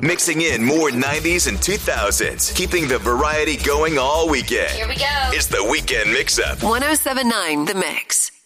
Mixing in more 90s and 2000s, keeping the variety going all weekend. Here we go. It's the Weekend Mix-Up. 107.9 The Mix.